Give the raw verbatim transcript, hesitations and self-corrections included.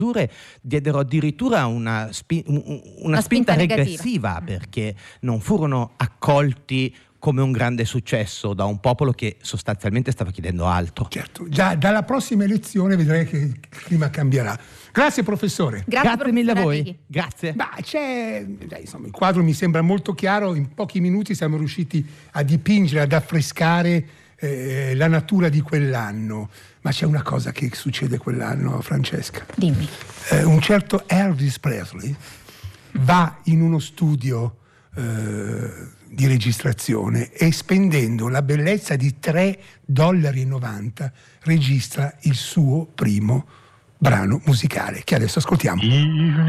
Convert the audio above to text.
diedero addirittura una, spi- un- un- una, Una spinta, spinta negativa. regressiva, perché non furono accolti come un grande successo da un popolo che sostanzialmente stava chiedendo altro. Certo, già dalla prossima elezione vedrei che il clima cambierà. Grazie professore. Grazie, Grazie mille a professore voi. Arrighi. Grazie. Ma c'è, dai, insomma, il quadro mi sembra molto chiaro, in pochi minuti siamo riusciti a dipingere, ad affrescare eh, la natura di quell'anno. Ma c'è una cosa che succede quell'anno, Francesca. Dimmi. Eh, un certo Elvis Presley va in uno studio eh, di registrazione e, spendendo la bellezza di tre dollari e novanta, registra il suo primo brano musicale, che adesso ascoltiamo.